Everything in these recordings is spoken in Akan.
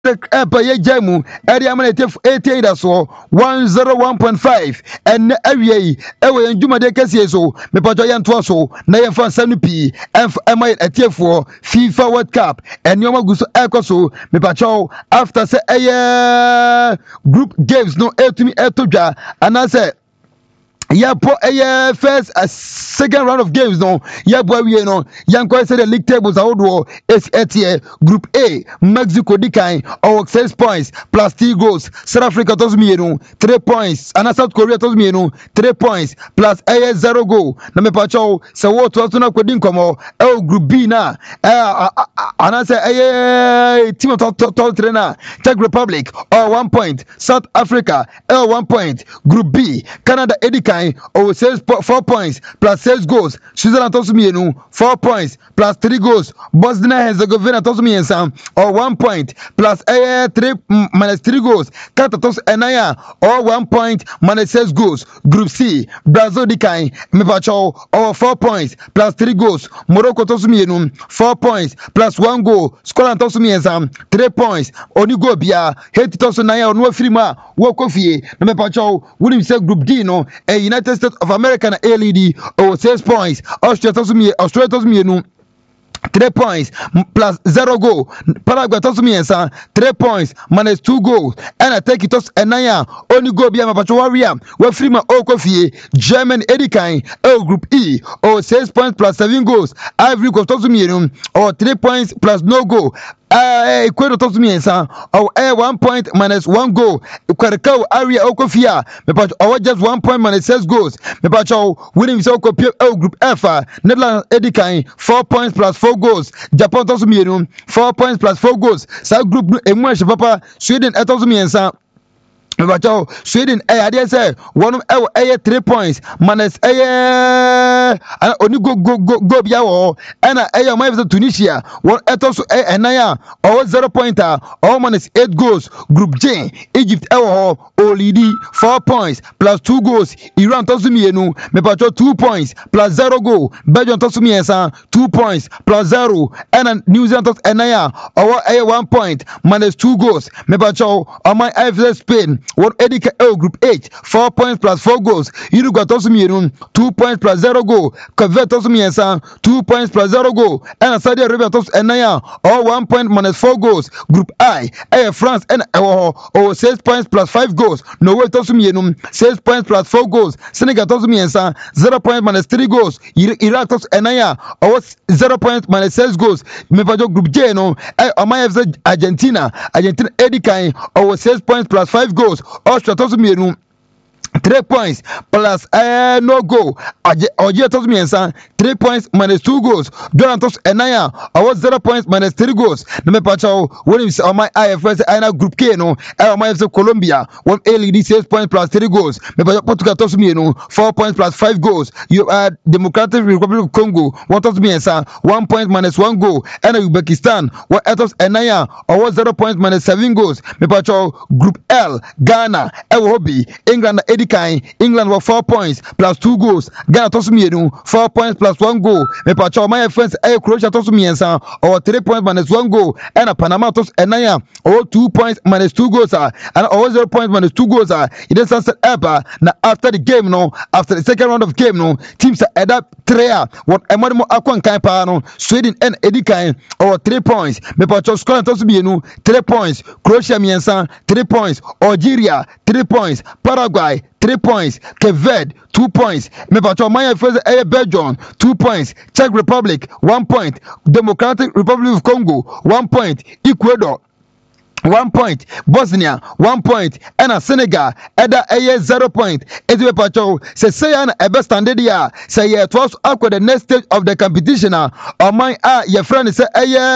Ye Jamu, area manate 88 so 101.5 and every ewe njuma de kesi so me pato yan to so na ye fan sanu pi em etiefo FIFA World Cup and yoma guso ekoso me pato after say group games no etumi etodwa anase po first second round of games no boy we no yanko say the league tables are old is group A Mexico dikai or 6 points plus 3 goals. South Africa tos mienu 3 points and South Korea tos mienu 3 points plus 0 goal na me pacho se wo to na kwedi nkomo group B na and say team of top trainer Czech Republic or 1 point, South Africa 1 point, group B Canada edikai or 4 points plus 6 goals. Switzerland also mienu 4 points plus 3 goals. Bosnia Herzegovina also miensa or 1 point plus 3 minus 3 goals. Katatos Enaya or 1 point minus 6 goals. Group C Brazil dikai mepacho or 4 points plus 3 goals. Morocco also mienu 4 points plus 1 goal. Scotland also miensa 3 points. Onigo bia Haiti also naya or no frima wo kofie na mepacho wouldn't say group D no United States of America na LED or 6 points. Australia also mienu 3 points plus 0 goal. Paraguay toss me 3 points minus 2 goals. And I take it toss and naya only go bia mapacho warrior. We free ma okofie German edikai group E or 6 points plus 7 goals. Ivory Coast toss me or 3 points plus no goal. Ecuador toss me or 1 point minus 1 goal. Kwarikao area okofia mepacho or just 1 point minus 6 goals. Mepacho winning so group F Netherlands edikai 4 points plus 4 goals. Japan toss me 4 points plus 4 goals. Sa group emu papa Sweden toss me Sweden I say one of 3 points minus only go biawo and my Tunisia one etos naya or 0 pointer or minus 8 goals. Group J Egypt Olidi 4 points plus 2 goals. Iran tosumienu mepacho 2 points plus 0 goal. Belgium tosumiensa 2 points plus 0 and New Zealand tos naya or 1 point minus 2 goals. Mepacho on my AFC Spain one Edika group H 4 points plus 4 goals. Uruguay tosumienu 2 points plus 0 goal. Cape tosumiensa 2 points plus 0 goal. And Saudi Arabia tos naya or 1 point minus 4 goals. Group I France and or 6 points plus 5 goals. Norway tosumienu 6 points plus 4 goals. Senegal tosumiensa 0 points minus 3 goals. Iraq tos naya or 0 points minus 6 goals. Mepajo group J no Argentina edikai or 6 points plus 5 goals. Austria tosumienu 3 points plus no goal. Algeria toss me 3 points minus 2 goals. Jordan toss Enaya or 0 points minus 3 goals. No me pacho when you say on my IFS I group K no my FC Colombia 1 LED 6 points plus 3 goals. Me pacho Portugal toss me 4 points plus 5 goals. You are Democratic Republic of Congo 1 toss me 1 point minus 1 goal. And Uzbekistan 1 toss Enaya or 0 points minus 7 goals. Me pacho group L Ghana England England were 4 points plus 2 goals. Ghana tosumienu 4 points plus 1 goal. Me pacho my friends Croatia tosumiensa or 3 points minus 1 goal. And Panama tos enaya or 2 points minus 2 goals and or 0 points minus 2 goals it is sunset ever. Now after the game no after the second round of game no teams are adapt 3 what emodimo akwan kan pa no Sweden and edikai or 3 points. Me pacho Scotland tosumienu 3 points. Croatia miensa 3 points. Algeria 3 points. Paraguay 3 points. Cape Verde 2 points. Mepacho my first Belgium 2 points. Czech Republic 1 point. Democratic Republic of Congo 1 point. Ecuador 1 point. Bosnia 1 point. And Senegal Eda 0 point. Etiwe pacho say an best standard ya say it was up the next stage of the competition or my your friend say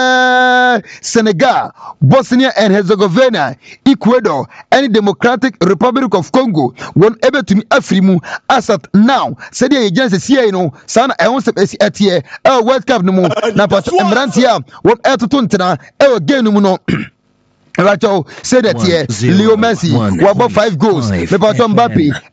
Senegal, Bosnia and Herzegovina, Ecuador and Democratic Republic of Congo won able to me afrimu asat now say the agency see no sana I want to see World Cup no mo na pacho emrantia what etutuntina again no Racho said that here Leo Messi what about 5 goals. Me pacho Mbappe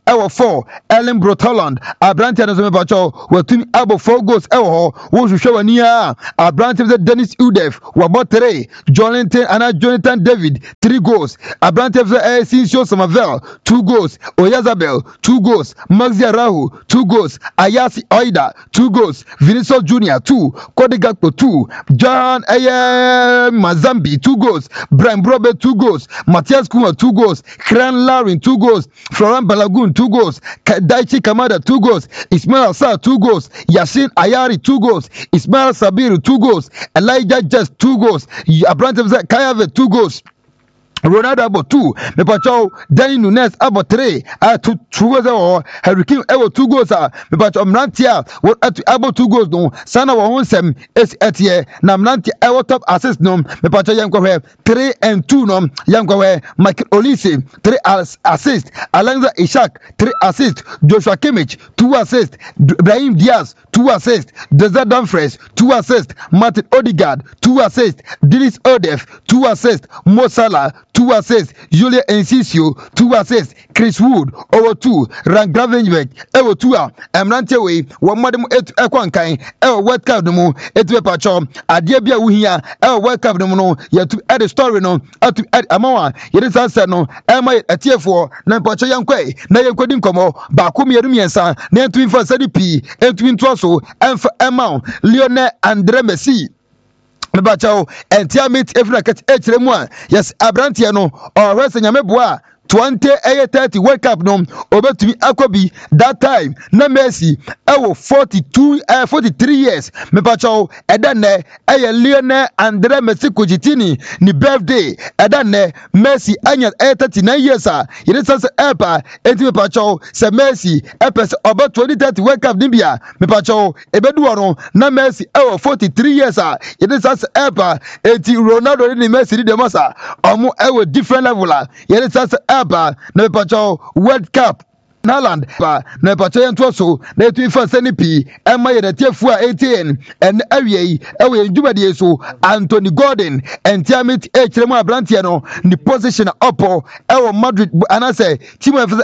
ɛwɔ 4 Erling Brot Haaland abrante no so mepacho watumi abo 4 goals ɛwɔ hɔ wo hwehwɛ wani a abrante be Dennis Udef wabɔ 3 Jonathan David 3 goals abrante be Sincho Samavel 2 goals Oyazabel 2 goals Maxi Arahu 2 goals Ayasi Oida 2 goals Vinicius Junior 2 Cody Gakpo 2 John Mazambi 2 goals Brian Brobe 2 goals Matthias Kuma 2 goals Kran Larin 2 goals Florent Balagun 2 goals Daichi Kamada 2 goals Ismail Assar 2 goals Yassin Ayari 2 goals Ismail Sabiru 2 goals Elijah Just 2 goals Abrante Kayave 2 goals Ronaldo about 2 mepacho Danny Nunes about 3 2 goals Harry Kane about 2 goals mepacho Mrantia what about 2 goals no sana wa honsem es etie na Mrantia top assist no mepacho yankwa 3 and 2 no yankwa Michael Olise 3 assist Alonso Ishak 3 assist Joshua Kimmich 2 assist Brahim Diaz 2 assist Desert Dumfries 2 assist Martin Odegaard 2 assist Dennis Odef 2 assist Mo Salah 2 assists, Julia Enciso, 2 assists, Chris Wood, over 2, Ryan Gravenberch, over 2, Emrante way, 1 madam Ekwankai, World Cup no more, Pacho, Adiabia Wuhia, World Cup no more, yet to add a story no, to add Amawa, yet is answer no, Emma at TF4, Nampacho Yankwe, Nayakodin Como, Bakumi Rumiansa, Nan to Infa Sadipi, and Twin Trosso, and for Emma, Lionel Andre Messi. Mebacho and Tiamit every cat yes abrantia no or rest nyameboa 2030 World Cup no obetumi akobi that time na Messi 43 years mepacho edane Lionel Andre Messi Kojitini ni birthday edane Messi anya 39 years yede sense epa enti mepacho se Messi epes oba 2030 World Cup nibia mepacho ebedu no na Messi 43 years yede sense epa enti Ronaldo ni Messi ni demasa omo different level yede sense Aba na mepacho World Cup Naland na mepacho yento so na etu ifa senipi ema ye detefu a 18 en awie ewe njubade so Anthony Gordon entiamit echremu abrantie no ni position upo ewo Madrid anase team of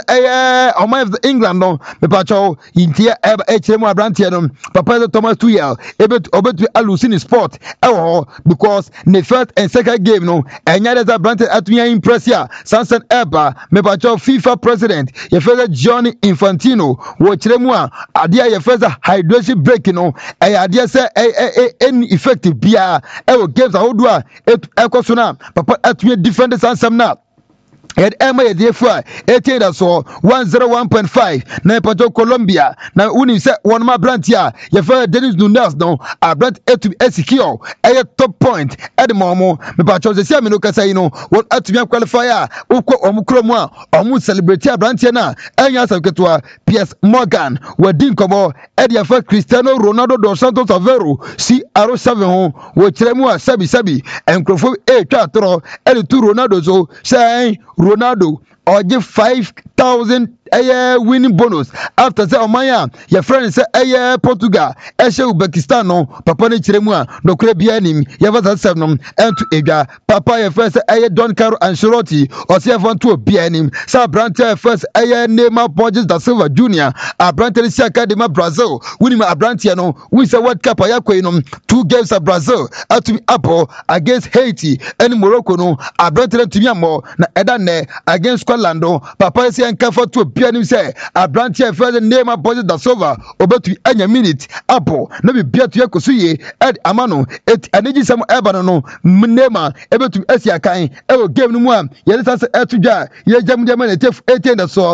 England no mepacho intia echremu abrantie no Papa Thomas Tuchel obetu alusini sport ewo because the first and second game no enya des abrantie atunya impressia Sansan Eba mepacho FIFA president ye further Johnny Infantino wo chiremu a ade ye further hydration break no ade say any effective bia games ahodo a ekoso na papa atuye defend Sansam na Ed Emma Yefua, 18 so 101.5, na Pato Colombia, na uni se one ma brantia, Yefa Dennis Nunes no, a brand etu Ezekiel, a top point, at the momo, me Pacho the Samino Casaino, what at me qualifier, Uko Omukromwa, Omu celebrity brantiana, and Yasaketua, P.S. Morgan, where Dinkomo, Edia for Cristiano Ronaldo dos Santos Aveiro, C. Aro 7, which Remua Sabi, and Crofo A. Catro, and 2 Ronaldo so, saying, Ronaldo or give 5,000 winning bonus after say Omaya your friend say Portugal Uzbekistan no papa ne chiremu no kure bia nim ye vasa seven and to ega papa your first Don Carlo Ancelotti or say want to bia nim sa brante first Neymar Borges da Silva Junior a brante si academy Brazil winning a brante no we say World Cup ayakwe no 2 games of Brazil at Apple against Haiti and Morocco no a brante to me more na edane against Scotland no papa say enka to Pianim say a branch here further name a budget da Sova obetu anya minute Apple na be bia to yakosuye ed amano et anegi sam ebano no nema ebetu asia kan e game no mu am ye say etudwa ye jam jam na tef 18 so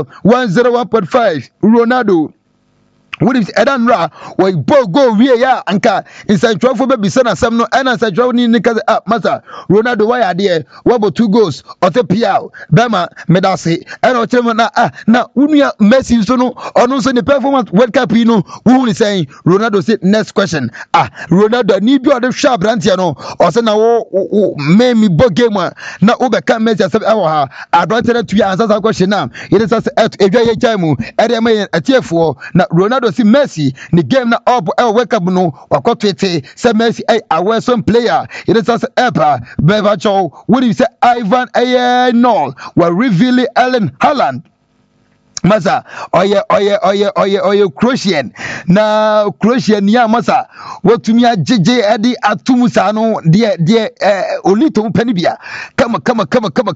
101.5 Ronaldo What if Edan Ra or go we ya anka inside 12 baby son asem no and inside 12 ni nikaze master Ronaldo why are there what about 2 goals or the piao bema medase and o chema na unia Messi so no ono so the performance World Cup no who is saying Ronaldo say next question Ronaldo ni bi o de sharp rantia no o say na wo me mi bo game na o be kan Messi asem e ha abrantia na tu ya answer question na it is as edwa ye chaimu e de me atiefo na Ronaldo si Messi ni game na up World Cup no wakotwete say Messi a Western player it is as ever bevacho what you say Ivan no we reveal Erling Haaland masa oye Croatian na Croatian ya masa watumi agege edi atumu sa no de olito mpani bia kama